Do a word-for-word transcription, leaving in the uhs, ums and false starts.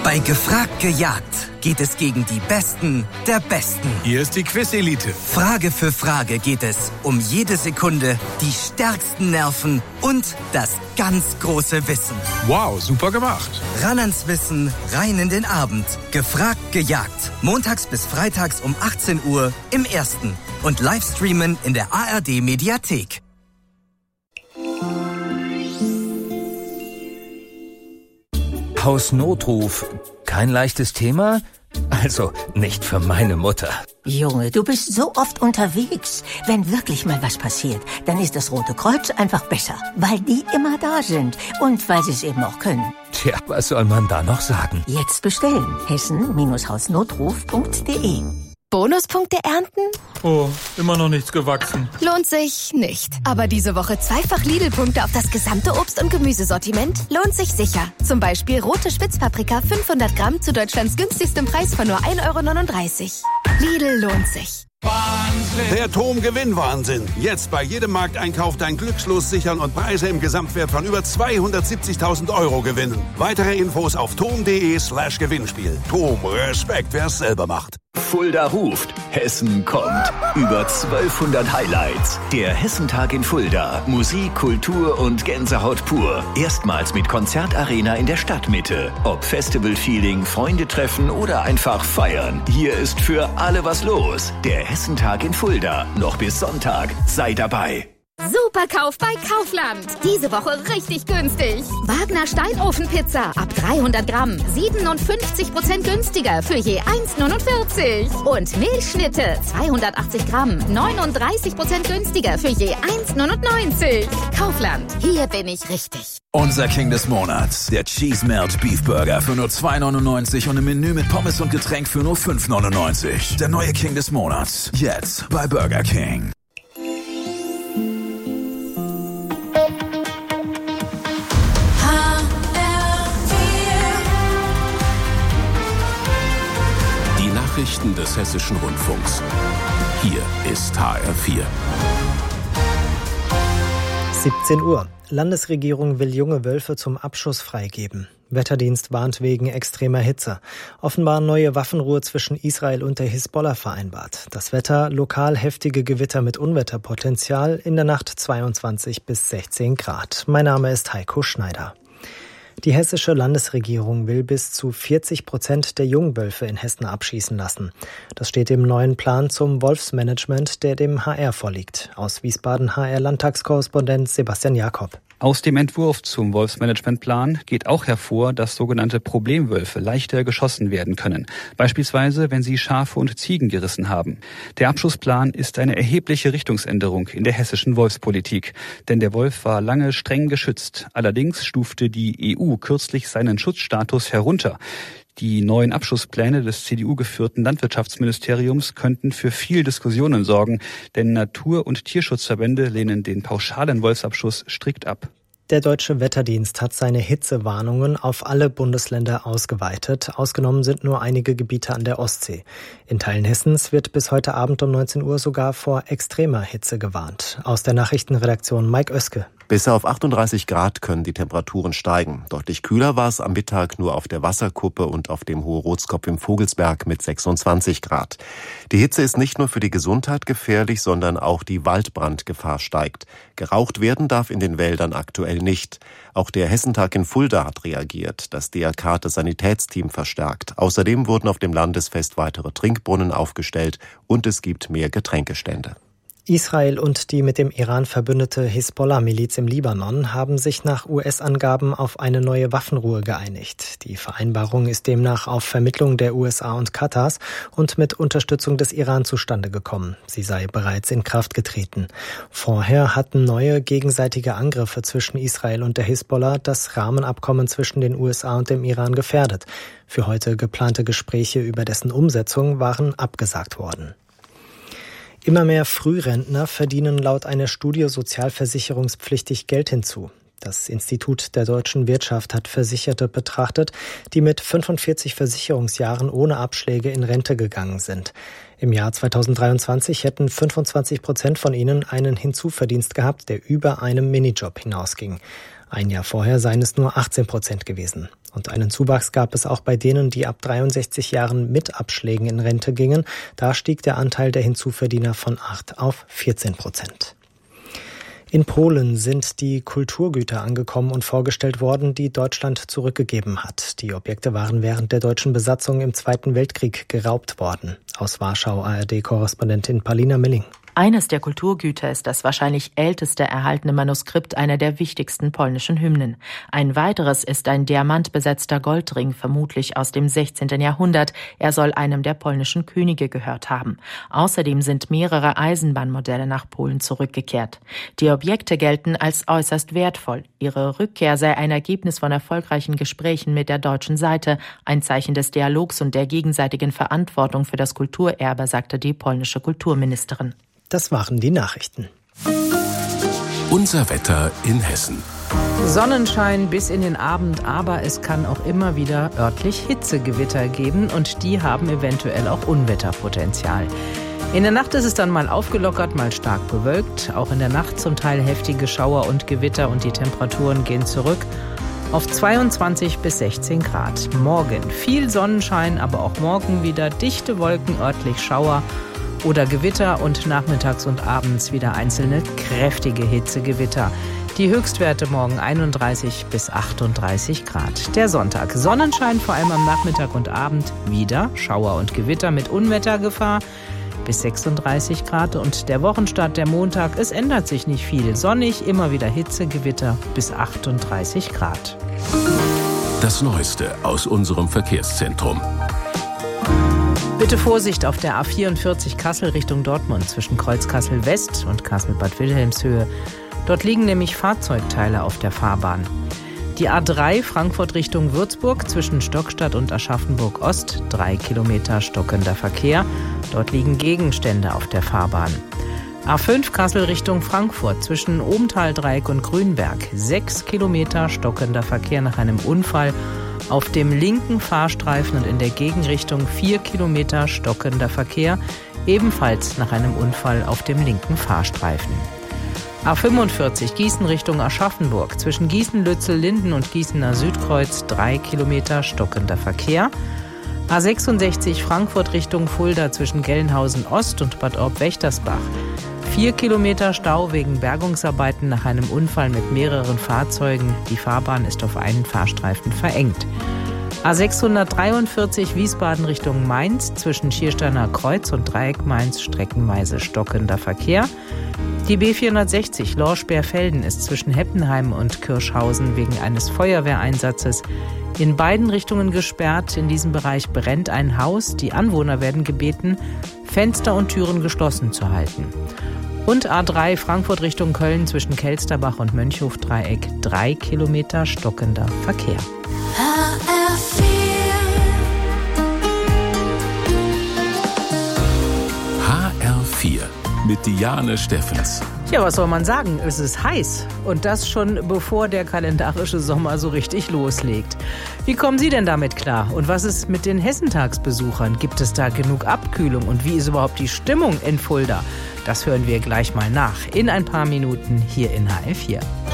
Bei Gefragt gejagt geht es gegen die Besten der Besten. Hier ist die Quiz-Elite. Frage für Frage geht es um jede Sekunde, die stärksten Nerven und das ganz große Wissen. Wow, super gemacht. Ran ans Wissen, rein in den Abend. Gefragt gejagt. Montags bis freitags um achtzehn Uhr im Ersten. Und Livestreamen in der A R D-Mediathek. Hausnotruf. Kein leichtes Thema? Also nicht für meine Mutter. Junge, du bist so oft unterwegs. Wenn wirklich mal was passiert, dann ist das Rote Kreuz einfach besser. Weil die immer da sind. Und weil sie es eben auch können. Tja, was soll man da noch sagen? Jetzt bestellen. hessen Bindestrich hausnotruf punkt de. Bonuspunkte ernten? Oh, immer noch nichts gewachsen. Lohnt sich nicht. Aber diese Woche zweifach Lidl-Punkte auf das gesamte Obst- und Gemüsesortiment lohnt sich sicher. Zum Beispiel rote Spitzpaprika fünfhundert Gramm zu Deutschlands günstigstem Preis von nur ein Euro neununddreißig. Lidl lohnt sich. Wahnsinn. Der Tom-Gewinn-Wahnsinn. Jetzt bei jedem Markteinkauf dein Glückslos sichern und Preise im Gesamtwert von über zweihundertsiebzigtausend Euro gewinnen. Weitere Infos auf tom.de slash Gewinnspiel. Tom, Respekt, wer es selber macht. Fulda ruft. Hessen kommt. Über zwölfhundert Highlights. Der Hessentag in Fulda. Musik, Kultur und Gänsehaut pur. Erstmals mit Konzertarena in der Stadtmitte. Ob Festival-Feeling, Freunde treffen oder einfach feiern. Hier ist für alle was los. Der Hessentag in Fulda. Noch bis Sonntag. Sei dabei. Superkauf bei Kaufland. Diese Woche richtig günstig. Wagner Steinofenpizza ab dreihundert Gramm. siebenundfünfzig Prozent günstiger für je eins neunundvierzig. Und Milchschnitte zweihundertachtzig Gramm. neununddreißig Prozent günstiger für je eins neunundneunzig. Kaufland. Hier bin ich richtig. Unser King des Monats. Der Cheese Melt Beef Burger für nur zwei neunundneunzig und im Menü mit Pommes und Getränk für nur fünf neunundneunzig. Der neue King des Monats. Jetzt bei Burger King. Nachrichten des Hessischen Rundfunks. Hier ist H R vier. siebzehn Uhr. Landesregierung will junge Wölfe zum Abschuss freigeben. Wetterdienst warnt wegen extremer Hitze. Offenbar neue Waffenruhe zwischen Israel und der Hisbollah vereinbart. Das Wetter, lokal heftige Gewitter mit Unwetterpotenzial, in der Nacht zweiundzwanzig bis sechzehn Grad. Mein Name ist Heiko Schneider. Die hessische Landesregierung will bis zu vierzig Prozent der Jungwölfe in Hessen abschießen lassen. Das steht im neuen Plan zum Wolfsmanagement, der dem H R vorliegt. Aus Wiesbaden H R-Landtagskorrespondent Sebastian Jakob. Aus dem Entwurf zum Wolfsmanagementplan geht auch hervor, dass sogenannte Problemwölfe leichter geschossen werden können. Beispielsweise, wenn sie Schafe und Ziegen gerissen haben. Der Abschussplan ist eine erhebliche Richtungsänderung in der hessischen Wolfspolitik. Denn der Wolf war lange streng geschützt. Allerdings stufte die E U kürzlich seinen Schutzstatus herunter. Die neuen Abschusspläne des C D U-geführten Landwirtschaftsministeriums könnten für viel Diskussionen sorgen, denn Natur- und Tierschutzverbände lehnen den pauschalen Wolfsabschuss strikt ab. Der Deutsche Wetterdienst hat seine Hitzewarnungen auf alle Bundesländer ausgeweitet. Ausgenommen sind nur einige Gebiete an der Ostsee. In Teilen Hessens wird bis heute Abend um neunzehn Uhr sogar vor extremer Hitze gewarnt. Aus der Nachrichtenredaktion Mike Oeske. Bis auf achtunddreißig Grad können die Temperaturen steigen. Deutlich kühler war es am Mittag nur auf der Wasserkuppe und auf dem Hohe-Rotskopf im Vogelsberg mit sechsundzwanzig Grad. Die Hitze ist nicht nur für die Gesundheit gefährlich, sondern auch die Waldbrandgefahr steigt. Geraucht werden darf in den Wäldern aktuell nicht. Auch der Hessentag in Fulda hat reagiert. Das D R K hat das Sanitätsteam verstärkt. Außerdem wurden auf dem Landesfest weitere Trinkbrunnen aufgestellt und es gibt mehr Getränkestände. Israel und die mit dem Iran verbündete Hisbollah-Miliz im Libanon haben sich nach U S-Angaben auf eine neue Waffenruhe geeinigt. Die Vereinbarung ist demnach auf Vermittlung der U S A und Katars und mit Unterstützung des Iran zustande gekommen. Sie sei bereits in Kraft getreten. Vorher hatten neue gegenseitige Angriffe zwischen Israel und der Hisbollah das Rahmenabkommen zwischen den U S A und dem Iran gefährdet. Für heute geplante Gespräche über dessen Umsetzung waren abgesagt worden. Immer mehr Frührentner verdienen laut einer Studie sozialversicherungspflichtig Geld hinzu. Das Institut der deutschen Wirtschaft hat Versicherte betrachtet, die mit fünfundvierzig Versicherungsjahren ohne Abschläge in Rente gegangen sind. Im Jahr zweitausenddreiundzwanzig hätten fünfundzwanzig Prozent von ihnen einen Hinzuverdienst gehabt, der über einem Minijob hinausging. Ein Jahr vorher seien es nur achtzehn Prozent gewesen. Und einen Zuwachs gab es auch bei denen, die ab dreiundsechzig Jahren mit Abschlägen in Rente gingen. Da stieg der Anteil der Hinzuverdiener von acht auf vierzehn Prozent. In Polen sind die Kulturgüter angekommen und vorgestellt worden, die Deutschland zurückgegeben hat. Die Objekte waren während der deutschen Besatzung im Zweiten Weltkrieg geraubt worden. Aus Warschau A R D-Korrespondentin Paulina Milling. Eines der Kulturgüter ist das wahrscheinlich älteste erhaltene Manuskript einer der wichtigsten polnischen Hymnen. Ein weiteres ist ein diamantbesetzter Goldring, vermutlich aus dem sechzehnten Jahrhundert. Er soll einem der polnischen Könige gehört haben. Außerdem sind mehrere Eisenbahnmodelle nach Polen zurückgekehrt. Die Objekte gelten als äußerst wertvoll. Ihre Rückkehr sei ein Ergebnis von erfolgreichen Gesprächen mit der deutschen Seite, ein Zeichen des Dialogs und der gegenseitigen Verantwortung für das Kulturerbe, sagte die polnische Kulturministerin. Das waren die Nachrichten. Unser Wetter in Hessen. Sonnenschein bis in den Abend, aber es kann auch immer wieder örtlich Hitzegewitter geben und die haben eventuell auch Unwetterpotenzial. In der Nacht ist es dann mal aufgelockert, mal stark bewölkt. Auch in der Nacht zum Teil heftige Schauer und Gewitter und die Temperaturen gehen zurück auf zweiundzwanzig bis sechzehn Grad. Morgen viel Sonnenschein, aber auch morgen wieder dichte Wolken, örtlich Schauer oder Gewitter und nachmittags und abends wieder einzelne kräftige Hitzegewitter. Die Höchstwerte morgen einunddreißig bis achtunddreißig Grad. Der Sonntag Sonnenschein, vor allem am Nachmittag und Abend wieder Schauer und Gewitter mit Unwettergefahr bis sechsunddreißig Grad. Und der Wochenstart, der Montag, es ändert sich nicht viel. Sonnig, immer wieder Hitzegewitter bis achtunddreißig Grad. Das Neueste aus unserem Verkehrszentrum. Bitte Vorsicht auf der A vierundvierzig Kassel Richtung Dortmund zwischen Kreuz Kassel West und Kassel-Bad Wilhelmshöhe. Dort liegen nämlich Fahrzeugteile auf der Fahrbahn. Die A drei Frankfurt Richtung Würzburg zwischen Stockstadt und Aschaffenburg Ost, drei Kilometer stockender Verkehr. Dort liegen Gegenstände auf der Fahrbahn. A fünf Kassel Richtung Frankfurt zwischen Obentaldreieck und Grünberg, sechs Kilometer stockender Verkehr nach einem Unfall. Auf dem linken Fahrstreifen und in der Gegenrichtung vier Kilometer stockender Verkehr, ebenfalls nach einem Unfall auf dem linken Fahrstreifen. A fünfundvierzig Gießen Richtung Aschaffenburg zwischen Gießen-Lützel-Linden und Gießener Südkreuz, drei Kilometer stockender Verkehr. A sechsundsechzig Frankfurt Richtung Fulda zwischen Gelnhausen Ost und Bad Orb-Wächtersbach. Vier Kilometer Stau wegen Bergungsarbeiten nach einem Unfall mit mehreren Fahrzeugen. Die Fahrbahn ist auf einen Fahrstreifen verengt. A sechshundertdreiundvierzig Wiesbaden Richtung Mainz zwischen Schiersteiner Kreuz und Dreieck Mainz streckenweise stockender Verkehr. Die B vierhundertsechzig Lorsch-Berfelden ist zwischen Heppenheim und Kirschhausen wegen eines Feuerwehreinsatzes in beiden Richtungen gesperrt. In diesem Bereich brennt ein Haus. Die Anwohner werden gebeten, Fenster und Türen geschlossen zu halten. Und A drei Frankfurt Richtung Köln zwischen Kelsterbach und Mönchhof-Dreieck, drei Kilometer stockender Verkehr. H R vier. H R vier mit Diane Steffens. Ja, was soll man sagen? Es ist heiß. Und das schon bevor der kalendarische Sommer so richtig loslegt. Wie kommen Sie denn damit klar? Und was ist mit den Hessentagsbesuchern? Gibt es da genug Abkühlung? Und wie ist überhaupt die Stimmung in Fulda? Das hören wir gleich mal nach. In ein paar Minuten hier in H R vier.